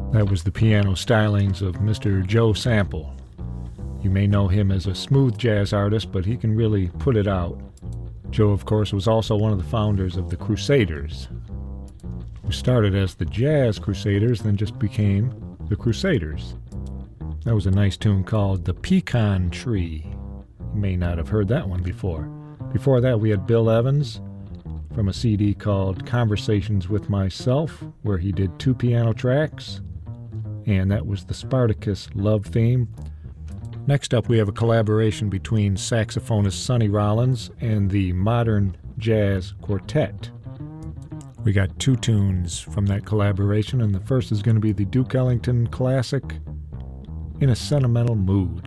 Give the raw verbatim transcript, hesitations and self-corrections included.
That was the piano stylings of Mister Joe Sample. You may know him as a smooth jazz artist, but he can really put it out. Joe, of course, was also one of the founders of the Crusaders, who started as the Jazz Crusaders, then just became the Crusaders. That was a nice tune called The Pecan Tree. You may not have heard that one before. Before that, we had Bill Evans from a C D called Conversations with Myself, where he did two piano tracks, and that was the Spartacus love theme. Next up, we have a collaboration between saxophonist Sonny Rollins and the Modern Jazz Quartet. We got two tunes from that collaboration, and the first is going to be the Duke Ellington classic, In a Sentimental Mood.